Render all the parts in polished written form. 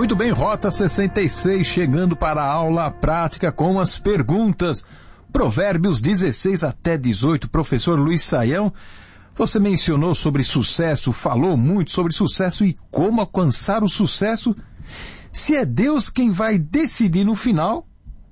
Muito bem, Rota 66, chegando para a aula prática com as perguntas. Provérbios 16 até 18, professor Luiz Saião, você mencionou sobre sucesso, falou muito sobre sucesso e como alcançar o sucesso. Se é Deus quem vai decidir no final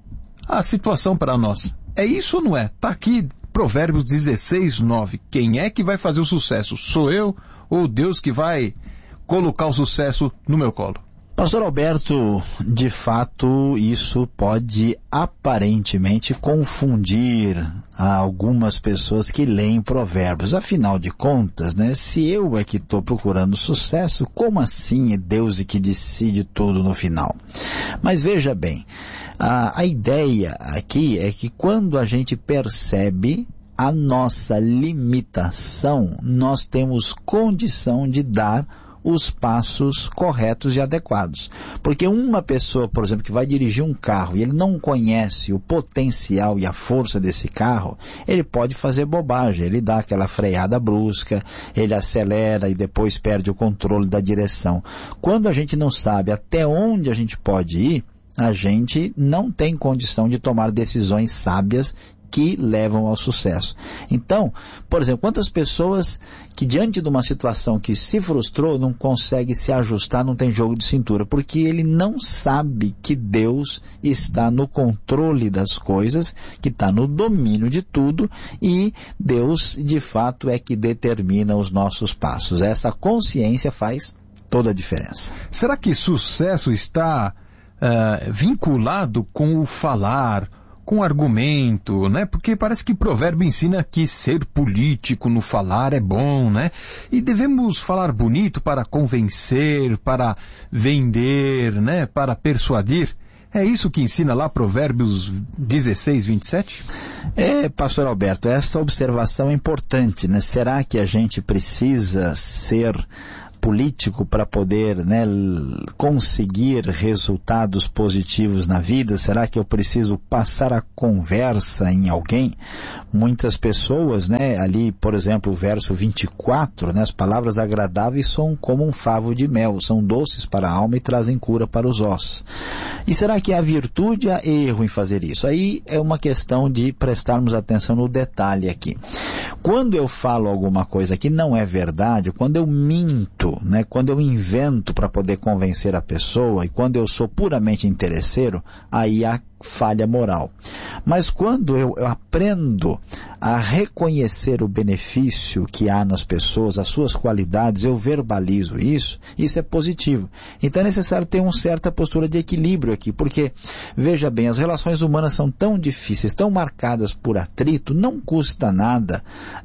a situação para nós. É isso ou não é? Tá aqui Provérbios 16, 9. Quem é que vai fazer o sucesso? Sou eu ou Deus que vai colocar o sucesso no meu colo? Pastor Alberto, de fato, isso pode aparentemente confundir algumas pessoas que leem provérbios. Afinal de contas, né, se eu é que estou procurando sucesso, como assim é Deus que decide tudo no final? Mas veja bem, a ideia aqui é que quando a gente percebe a nossa limitação, nós temos condição de dar os passos corretos e adequados. Porque uma pessoa, por exemplo, que vai dirigir um carro e ele não conhece o potencial e a força desse carro, ele pode fazer bobagem, ele dá aquela freada brusca, ele acelera e depois perde o controle da direção. Quando a gente não sabe até onde a gente pode ir, a gente não tem condição de tomar decisões sábias que levam ao sucesso. Então, por exemplo, quantas pessoas que diante de uma situação que se frustrou, não consegue se ajustar, não tem jogo de cintura, porque ele não sabe que Deus está no controle das coisas, que está no domínio de tudo, e Deus, de fato, é que determina os nossos passos. Essa consciência faz toda a diferença. Será que sucesso está vinculado com o falar, com argumento, né? Porque parece que provérbio ensina que ser político no falar é bom, né? E devemos falar bonito para convencer, para vender, né? Para persuadir. É isso que ensina lá Provérbios 16, 27? Pastor Alberto, essa observação é importante, né? Será que a gente precisa ser político para poder, né, conseguir resultados positivos na vida? Será que eu preciso passar a conversa em alguém? Muitas pessoas, né, ali, por exemplo, o verso 24, né, as palavras agradáveis são como um favo de mel, são doces para a alma e trazem cura para os ossos. E será que há virtude, há erro em fazer isso? Aí é uma questão de prestarmos atenção no detalhe aqui. Quando eu falo alguma coisa que não é verdade, quando eu minto, né, quando eu invento para poder convencer a pessoa, e quando eu sou puramente interesseiro, aí há falha moral. Mas quando eu aprendo a reconhecer o benefício que há nas pessoas, as suas qualidades, eu verbalizo isso é positivo. Então é necessário ter uma certa postura de equilíbrio aqui, porque, veja bem, as relações humanas são tão difíceis, tão marcadas por atrito, não custa nada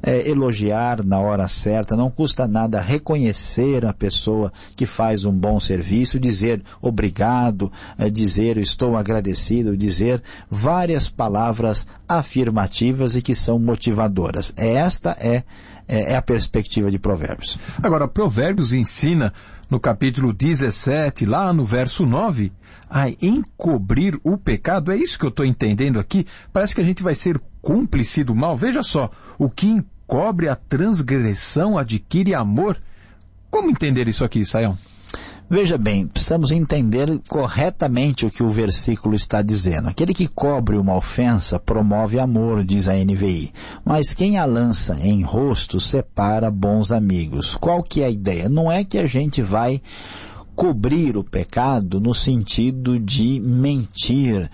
elogiar na hora certa, não custa nada reconhecer a pessoa que faz um bom serviço, dizer obrigado, dizer estou agradecido, dizer várias palavras afirmativas e que são motivadoras. Esta é a perspectiva de Provérbios. Agora, Provérbios ensina no capítulo 17, lá no verso 9, a encobrir o pecado. É isso que eu estou entendendo aqui. Parece que a gente vai ser cúmplice do mal. Veja só, o que encobre a transgressão adquire amor. Como entender isso aqui, Saião? Veja bem, precisamos entender corretamente o que o versículo está dizendo. Aquele que cobre uma ofensa promove amor, diz a NVI. Mas quem a lança em rosto separa bons amigos. Qual que é a ideia? Não é que a gente vai cobrir o pecado no sentido de mentir,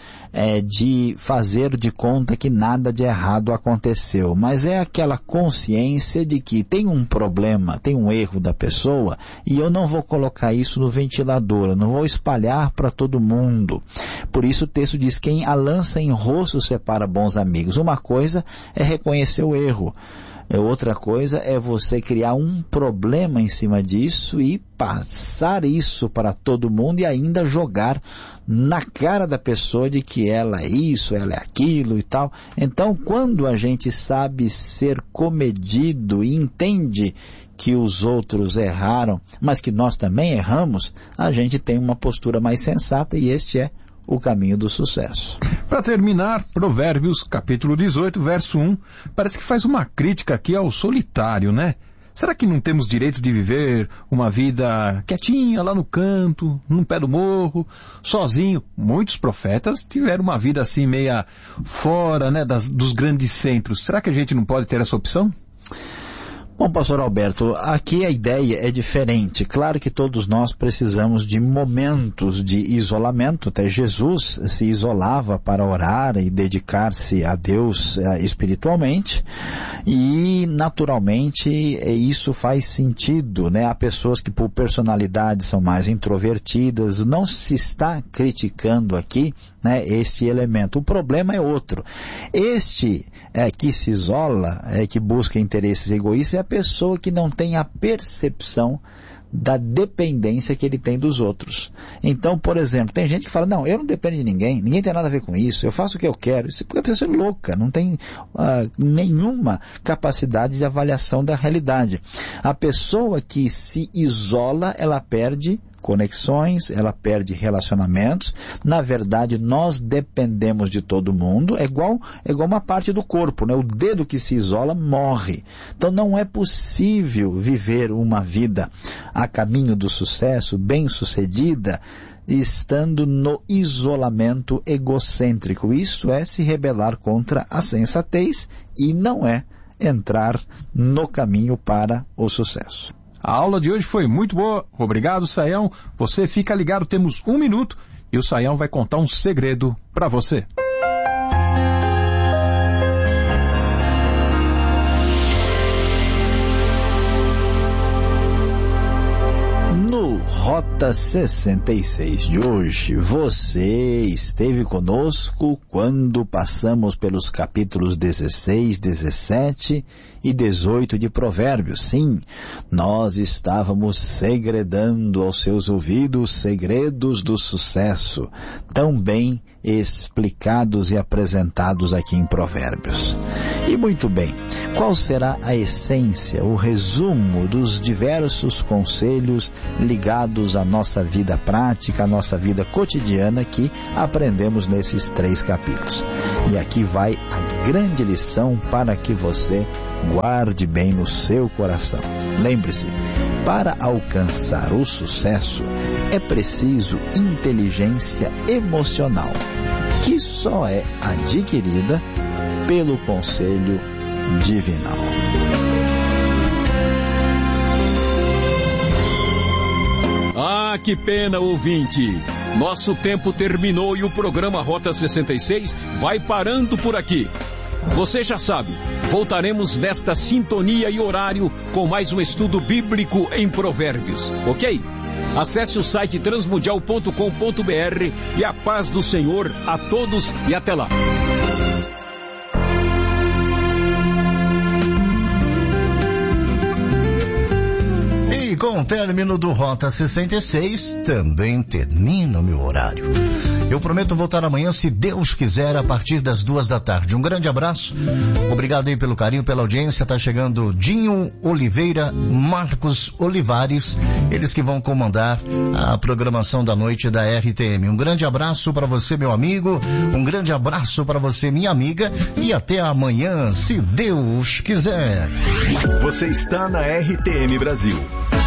de fazer de conta que nada de errado aconteceu, mas é aquela consciência de que tem um problema, tem um erro da pessoa e eu não vou colocar isso no ventilador, eu não vou espalhar para todo mundo. Por isso o texto diz, quem a lança em rosto separa bons amigos. Uma coisa é reconhecer o erro. Outra coisa é você criar um problema em cima disso e passar isso para todo mundo e ainda jogar na cara da pessoa de que ela é isso, ela é aquilo e tal. Então, quando a gente sabe ser comedido e entende que os outros erraram, mas que nós também erramos, a gente tem uma postura mais sensata e este é o caminho do sucesso. Para terminar, Provérbios, capítulo 18, verso 1, parece que faz uma crítica aqui ao solitário, né? será que não temos direito de viver uma vida quietinha lá no canto, num pé do morro, sozinho? Muitos profetas tiveram uma vida assim meia fora, né, dos grandes centros. Será que a gente não pode ter essa opção? Bom, pastor Alberto, aqui a ideia é diferente. Claro que todos nós precisamos de momentos de isolamento. Até Jesus se isolava para orar e dedicar-se a Deus espiritualmente. E, naturalmente, isso faz sentido, né? Há pessoas que por personalidade são mais introvertidas. Não se está criticando aqui, né, este elemento. O problema é outro. Este que se isola, que busca interesses egoístas, é a pessoa que não tem a percepção da dependência que ele tem dos outros. Então, por exemplo, tem gente que fala, não, eu não dependo de ninguém tem nada a ver com isso, eu faço o que eu quero. Isso é porque a pessoa é louca, não tem nenhuma capacidade de avaliação da realidade. A pessoa que se isola, ela perde conexões, ela perde relacionamentos. Na verdade, nós dependemos de todo mundo. É igual uma parte do corpo, né? O dedo que se isola morre. Então não é possível viver uma vida a caminho do sucesso, bem-sucedida, estando no isolamento egocêntrico. Isso é se rebelar contra a sensatez e não é entrar no caminho para o sucesso. A aula de hoje foi muito boa. Obrigado, Sayão. Você fica ligado, temos 1 minuto e o Sayão vai contar um segredo para você. No Rota 66 de hoje, você esteve conosco quando passamos pelos capítulos 16, 17 e 18 de Provérbios. Sim, nós estávamos segredando aos seus ouvidos segredos do sucesso, tão bem explicados e apresentados aqui em Provérbios. E muito bem, qual será a essência, o resumo dos diversos conselhos ligados à nossa vida prática, à nossa vida cotidiana que aprendemos nesses 3 capítulos? E aqui vai a grande lição para que você guarde bem no seu coração. Lembre-se, para alcançar o sucesso é preciso inteligência emocional, que só é adquirida pelo conselho divinal. Ah, que pena, ouvinte! Nosso tempo terminou e o programa Rota 66 vai parando por aqui. Você já sabe, voltaremos nesta sintonia e horário com mais um estudo bíblico em Provérbios, ok? Acesse o site transmundial.com.br e a paz do Senhor a todos e até lá. E com o término do Rota 66, também termina o meu horário. Eu prometo voltar amanhã, se Deus quiser, a partir das 14h. Um grande abraço. Obrigado aí pelo carinho, pela audiência. Tá chegando Dinho Oliveira, Marcos Olivares, eles que vão comandar a programação da noite da RTM. Um grande abraço para você, meu amigo. Um grande abraço para você, minha amiga. E até amanhã, se Deus quiser. Você está na RTM Brasil.